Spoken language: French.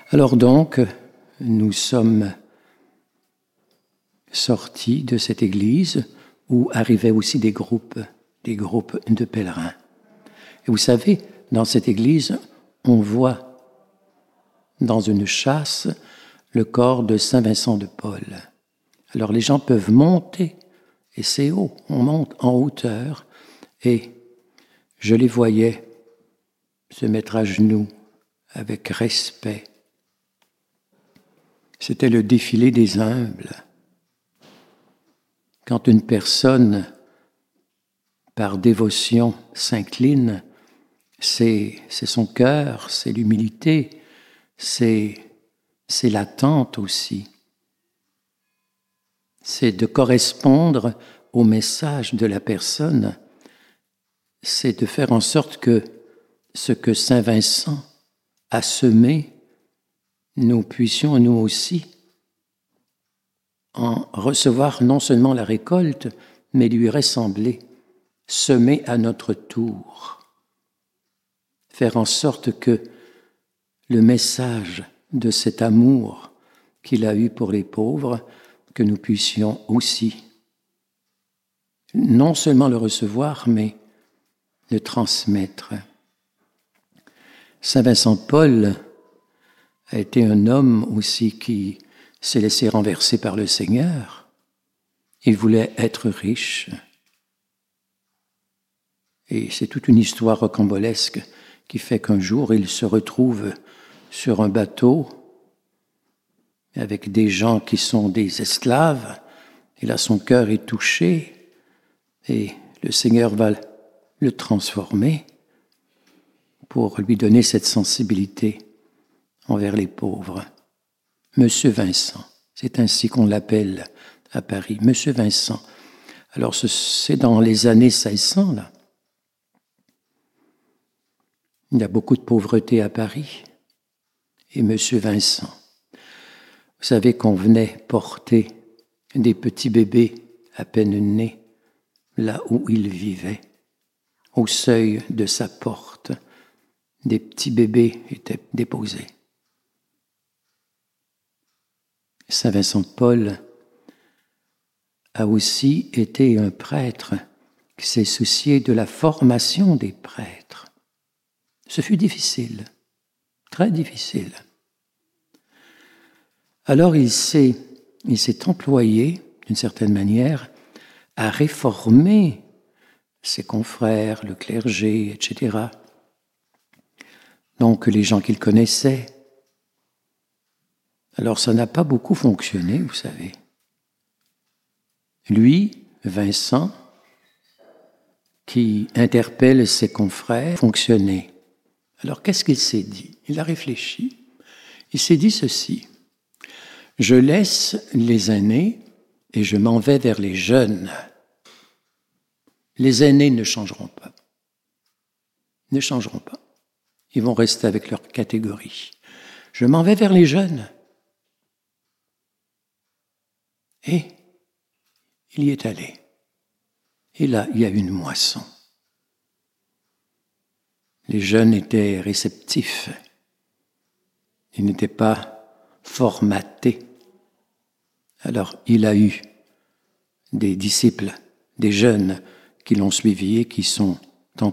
Alors donc, nous sommes sortis de cette église où arrivaient aussi des groupes de pèlerins. Et vous savez, dans cette église, on voit dans une châsse le corps de Saint Vincent de Paul. Alors les gens peuvent monter, et c'est haut, on monte en hauteur, et je les voyais se mettre à genoux avec respect. C'était le défilé des humbles. Quand une personne, par dévotion, s'incline, c'est son cœur, c'est l'humilité, c'est l'attente aussi. C'est de correspondre au message de la personne, c'est de faire en sorte que ce que Saint Vincent a semé, nous puissions nous aussi en recevoir non seulement la récolte, mais lui ressembler, semer à notre tour. Faire en sorte que le message de cet amour qu'il a eu pour les pauvres, que nous puissions aussi non seulement le recevoir, mais le transmettre. Saint Vincent de Paul a été un homme aussi qui s'est laissé renverser par le Seigneur. Il voulait être riche. Et c'est toute une histoire rocambolesque qui fait qu'un jour, il se retrouve sur un bateau avec des gens qui sont des esclaves. Et là, son cœur est touché et le Seigneur va le transformer pour lui donner cette sensibilité envers les pauvres. Monsieur Vincent, c'est ainsi qu'on l'appelle à Paris, Monsieur Vincent. Alors c'est dans les années 1600, là. Il y a beaucoup de pauvreté à Paris. Et Monsieur Vincent, vous savez qu'on venait porter des petits bébés à peine nés, là où il vivait, au seuil de sa porte. Des petits bébés étaient déposés. Saint Vincent de Paul a aussi été un prêtre qui s'est soucié de la formation des prêtres. Ce fut difficile, très difficile. Alors il s'est employé, d'une certaine manière, à réformer ses confrères, le clergé, etc. Donc les gens qu'il connaissait. Alors ça n'a pas beaucoup fonctionné, vous savez. Lui, Vincent, qui interpelle ses confrères, fonctionnait. Alors qu'est-ce qu'il s'est dit? Il a réfléchi. Il s'est dit ceci: je laisse les aînés et je m'en vais vers les jeunes. Les aînés ne changeront pas. Ne changeront pas. Ils vont rester avec leur catégorie. Je m'en vais vers les jeunes. Et il y est allé. Et là, il y a une moisson. Les jeunes étaient réceptifs. Ils n'étaient pas formatés. Alors, il a eu des disciples, des jeunes qui l'ont suivi et qui sont